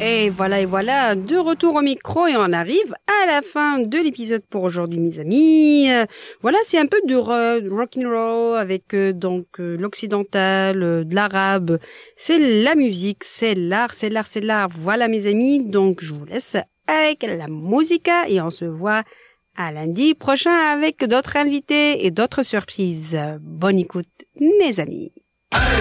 Et voilà, de retour au micro et on arrive à la fin de l'épisode pour aujourd'hui, mes amis. Voilà, c'est un peu de rock'n'roll avec l'occidental, de l'arabe. C'est la musique, c'est l'art. Voilà, mes amis. Donc, je vous laisse avec la musica et on se voit à lundi prochain avec d'autres invités et d'autres surprises. Bonne écoute, mes amis.